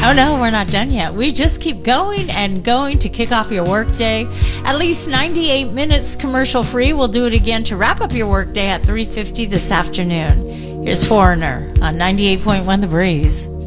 Oh no, we're not done yet. We just keep going and going to kick off your workday. At least 98 minutes commercial free. We'll do it again to wrap up your workday at 3:50 this afternoon. Here's Foreigner on 98.1 The Breeze.